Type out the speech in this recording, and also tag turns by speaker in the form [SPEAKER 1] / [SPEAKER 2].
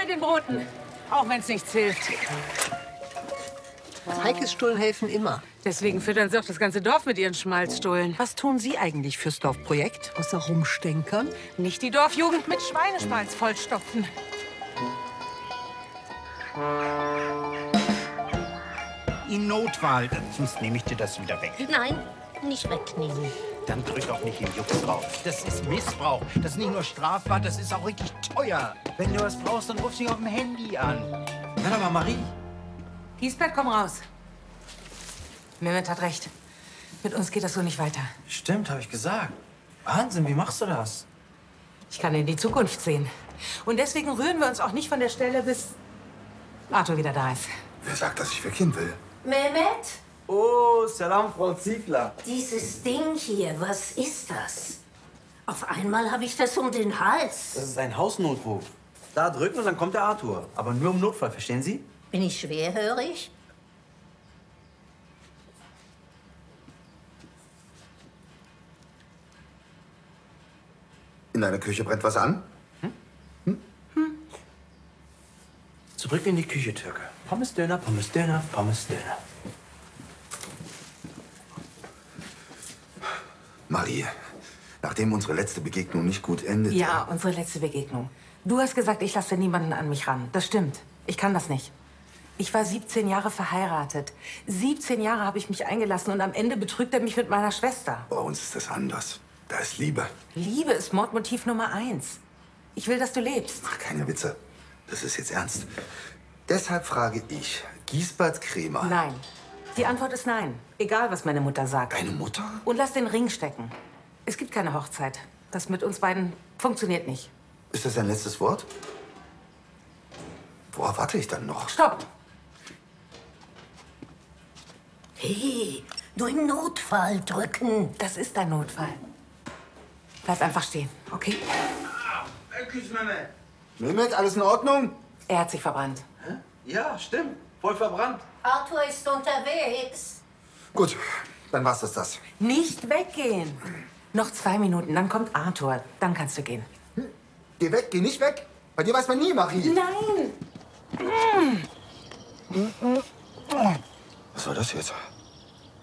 [SPEAKER 1] mit den Broten. Auch wenn es nichts hilft.
[SPEAKER 2] Heikes Stullen helfen immer.
[SPEAKER 1] Deswegen füttern sie auch das ganze Dorf mit ihren Schmalzstullen.
[SPEAKER 2] Was tun Sie eigentlich fürs Dorfprojekt? Außer rumstänkern?
[SPEAKER 1] Nicht die Dorfjugend mit Schweineschmalz vollstopfen.
[SPEAKER 3] In Notfall, sonst nehme ich dir das wieder weg.
[SPEAKER 4] Nein, nicht wegnehmen.
[SPEAKER 3] Dann drück auch nicht den Jux drauf. Das ist Missbrauch. Das ist nicht nur strafbar, das ist auch richtig teuer. Wenn du was brauchst, dann ruf sie auf dem Handy an.
[SPEAKER 5] Hör mal, Marie.
[SPEAKER 1] Giesbert, komm raus. Mehmet hat recht. Mit uns geht das so nicht weiter.
[SPEAKER 5] Stimmt, habe ich gesagt. Wahnsinn, wie machst du das?
[SPEAKER 1] Ich kann in die Zukunft sehen. Und deswegen rühren wir uns auch nicht von der Stelle, bis Arthur wieder da ist.
[SPEAKER 6] Wer sagt, dass ich weggehen will?
[SPEAKER 4] Mehmet,
[SPEAKER 5] Oh, Salam, Frau Ziegler.
[SPEAKER 4] dieses Ding hier, was ist das? Auf einmal habe ich das um den Hals.
[SPEAKER 5] Das ist ein Hausnotruf. Da drücken und dann kommt der Arthur. Aber nur im Notfall, verstehen Sie?
[SPEAKER 4] Bin ich schwerhörig?
[SPEAKER 6] In deiner Küche brennt was an?
[SPEAKER 5] Zurück in die Küche, Türke. Pommes, Döner, Pommes, Döner, Pommes, Döner.
[SPEAKER 6] Marie, nachdem unsere letzte Begegnung nicht gut endete...
[SPEAKER 1] Ja, unsere letzte Begegnung. Du hast gesagt, ich lasse niemanden an mich ran. Das stimmt. Ich kann das nicht. Ich war 17 Jahre verheiratet. 17 Jahre habe ich mich eingelassen und am Ende betrügt er mich mit meiner Schwester.
[SPEAKER 6] Bei uns ist das anders. Da ist Liebe.
[SPEAKER 1] Liebe ist Mordmotiv Nummer 1. Ich will, dass du lebst.
[SPEAKER 6] Mach keine Witze. Das ist jetzt ernst. Deshalb frage ich, Giesbert Krämer...
[SPEAKER 1] Nein. Die Antwort ist nein. Egal, was meine Mutter sagt.
[SPEAKER 6] Deine Mutter?
[SPEAKER 1] Und lass den Ring stecken. Es gibt keine Hochzeit. Das mit uns beiden funktioniert nicht.
[SPEAKER 6] Ist das dein letztes Wort? Worauf warte ich dann noch?
[SPEAKER 1] Stopp!
[SPEAKER 4] Hey, nur im Notfall drücken.
[SPEAKER 1] Das ist dein Notfall. Bleib einfach stehen, okay?
[SPEAKER 5] Küss, Mehmet.
[SPEAKER 6] Mehmet, alles in Ordnung?
[SPEAKER 1] Er hat sich verbrannt.
[SPEAKER 5] Hä? Ja, stimmt. Voll verbrannt.
[SPEAKER 4] Arthur ist unterwegs.
[SPEAKER 6] Gut, dann war's das.
[SPEAKER 1] Nicht weggehen. Noch 2 Minuten, dann kommt Arthur. Dann kannst du gehen.
[SPEAKER 6] Geh weg, geh nicht weg. Bei dir weiß man nie, Marie.
[SPEAKER 1] Nein!
[SPEAKER 6] Was war das jetzt?